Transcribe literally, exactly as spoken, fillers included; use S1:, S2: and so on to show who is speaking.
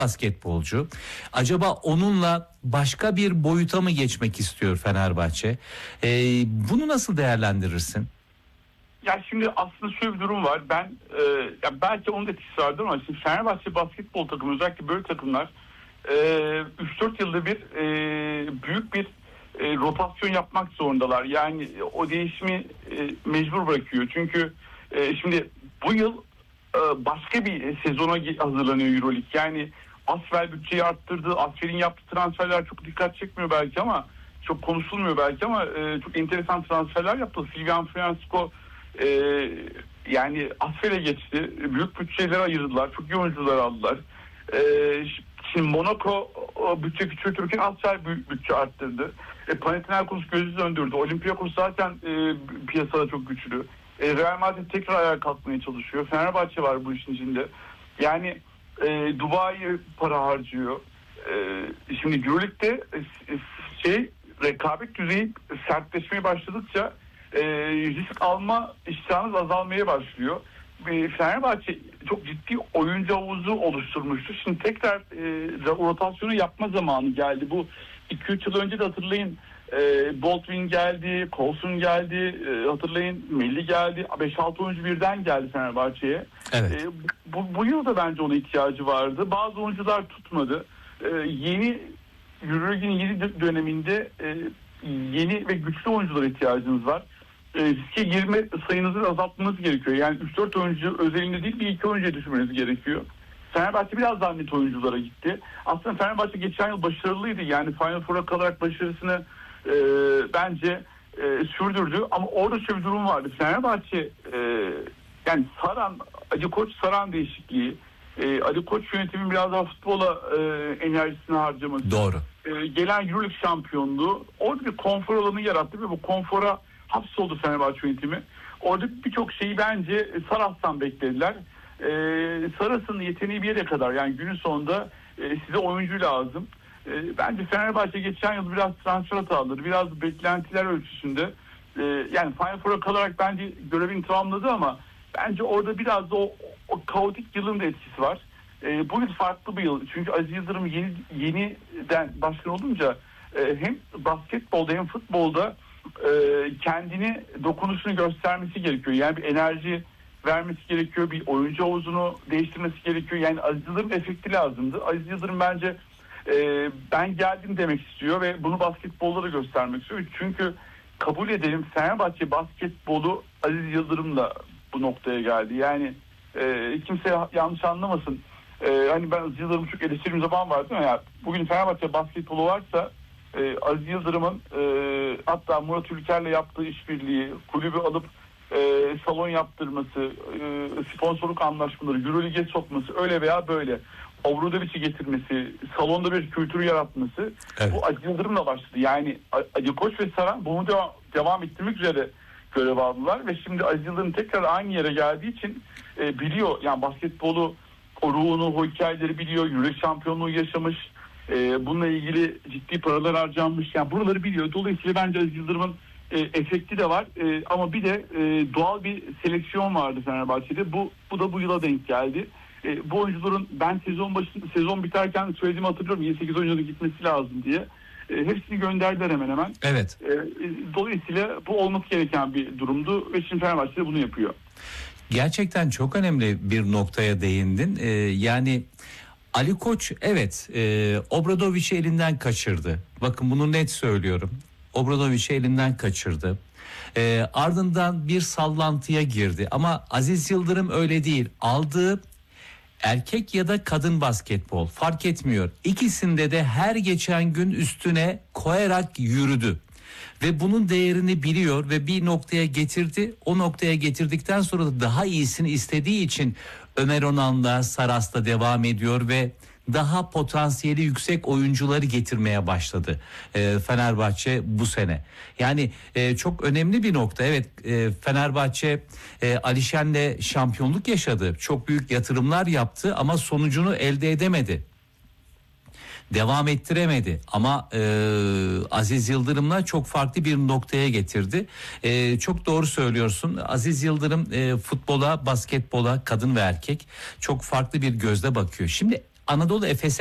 S1: basketbolcu. Acaba onunla başka bir boyuta mı geçmek istiyor Fenerbahçe? Ee, bunu nasıl değerlendirirsin?
S2: Ya şimdi aslında şöyle bir durum var. Ben e, ya belki onun da etkisi vardır ama şimdi Fenerbahçe basketbol takımı, özellikle böyle takımlar e, üç dört yılda bir e, büyük bir e, rotasyon yapmak zorundalar. Yani o değişimi e, mecbur bırakıyor. Çünkü e, şimdi bu yıl e, başka bir sezona hazırlanıyor EuroLeague. Yani Asfer bütçeyi arttırdı. Asfer'in yaptığı transferler çok dikkat çekmiyor belki ama çok konuşulmuyor belki ama e, çok enteresan transferler yaptı. Silvian Francisco e, yani Asfer'e geçti. Büyük bütçeler ayırdılar. Çok iyi oyuncular aldılar. E, şimdi Monaco bütçe küçültürken Asfer büyük bütçe arttırdı. E, Panathinaikos gözü döndürdü. Olympiakos zaten e, piyasada çok güçlü. E, Real Madrid tekrar ayağa kalkmaya çalışıyor. Fenerbahçe var bu işin içinde. Yani e, Dubai para harcıyor. E, şimdi EuroLeague'de e, şey rekabet düzeyi sertleşmeye başladıkça e, risk alma iştahınız azalmaya başlıyor. E, Fenerbahçe çok ciddi oyuncu havuzu oluşturmuştu. Şimdi tekrar e, rotasyonu yapma zamanı geldi. Bu iki üç yıl önce de hatırlayın e, Baldwin geldi, Coulson geldi, e, hatırlayın Melli geldi. beş altı oyuncu birden geldi Fenerbahçe'ye.
S1: Evet.
S2: E, bu, bu yıl da bence ona ihtiyacı vardı. Bazı oyuncular tutmadı. E, yeni EuroLeague'in yeni döneminde e, yeni ve güçlü oyunculara ihtiyacınız var. E, riske girme sayınızı azaltmanız gerekiyor. Yani üç dört oyuncu özelinde değil, bir iki oyuncuya düşürmeniz gerekiyor. Fenerbahçe biraz daha net oyunculara gitti. Aslında Fenerbahçe geçen yıl başarılıydı. Yani Final Four'a kalarak başarısını e, bence e, sürdürdü. Ama orada şöyle bir durum vardı. Fenerbahçe e, yani Saran, Ali Koç Saran değişikliği, e, Ali Koç yönetimin biraz daha futbola e, enerjisini harcaması.
S1: Doğru.
S2: E, gelen EuroLeague şampiyonluğu orada bir konfor alanı yarattı ve bu konfora hapsoldu Fenerbahçe yönetimi. Orada birçok şeyi bence Saras'tan beklediler. Ee, Saras'ın yeteneği bir yere kadar, yani günün sonunda e, size oyuncu lazım. E, bence Fenerbahçe geçen yıl biraz transfer hataları, biraz beklentiler ölçüsünde e, yani Final Four'a kalarak bence görevini tamamladı ama bence orada biraz da o, o kaotik yılın da etkisi var. E, bu yıl farklı bir yıl. Çünkü Aziz Yıldırım yeni, yeniden başkan olunca e, hem basketbolda hem futbolda e, kendini, dokunuşunu göstermesi gerekiyor. Yani bir enerji vermesi gerekiyor. Bir oyuncu havuzunu değiştirmesi gerekiyor. Yani Aziz Yıldırım efekti lazımdı. Aziz Yıldırım bence e, ben geldim demek istiyor ve bunu basketbolda da göstermek istiyor. Çünkü kabul edelim, Fenerbahçe basketbolu Aziz Yıldırım'la bu noktaya geldi. Yani e, kimse yanlış anlamasın. E, hani ben Aziz Yıldırım'ı çok eleştirdiğim zaman vardı ama ya, bugün Fenerbahçe basketbolu varsa e, Aziz Yıldırım'ın e, hatta Murat Ülker'le yaptığı işbirliği, kulübü alıp E, salon yaptırması, e, sponsorluk anlaşmaları, EuroLeague'e sokması, öyle veya böyle Avrupa'da getirmesi, salonda bir kültürü yaratması, evet, bu Aziz Yıldırım'la başladı. Yani Ali Koç ve Saran bunu devam, devam ettirmek üzere görev aldılar ve şimdi Aziz Yıldırım tekrar aynı yere geldiği için e, biliyor, yani basketbolu, o ruhunu, o hikayeleri biliyor, EuroLeague şampiyonluğu yaşamış, e, bununla ilgili ciddi paralar harcanmış, yani buraları biliyor. Dolayısıyla bence Aziz Yıldırım'ın E, efekti de var e, ama bir de e, doğal bir seleksiyon vardı Fenerbahçe'de. Bu bu da bu yıla denk geldi. E, bu oyuncuların ben sezon başında, sezon biterken söylediğimi hatırlıyorum. yedi sekiz oyuncunun gitmesi lazım diye. E, hepsini gönderdiler hemen hemen.
S1: Evet.
S2: E, dolayısıyla bu olması gereken bir durumdu ve şimdi Fenerbahçe bunu yapıyor.
S1: Gerçekten çok önemli bir noktaya değindin. Ee, yani Ali Koç evet e, Obradovic'i elinden kaçırdı. Bakın bunu net söylüyorum. Obradovic'i elinden kaçırdı. E, ardından bir sallantıya girdi. Ama Aziz Yıldırım öyle değil. Aldığı erkek ya da kadın basketbol fark etmiyor. İkisinde de her geçen gün üstüne koyarak yürüdü. Ve bunun değerini biliyor ve bir noktaya getirdi. O noktaya getirdikten sonra da daha iyisini istediği için Ömer Onan'la, Saras'la devam ediyor ve daha potansiyeli yüksek oyuncuları getirmeye başladı e, Fenerbahçe bu sene. Yani e, çok önemli bir nokta. Evet, e, Fenerbahçe e, Alişen'le şampiyonluk yaşadı. Çok büyük yatırımlar yaptı ama sonucunu elde edemedi. Devam ettiremedi ama e, Aziz Yıldırım'la çok farklı bir noktaya getirdi. E, çok doğru söylüyorsun. Aziz Yıldırım e, futbola, basketbola, kadın ve erkek çok farklı bir gözle bakıyor. Şimdi Anadolu Efes'e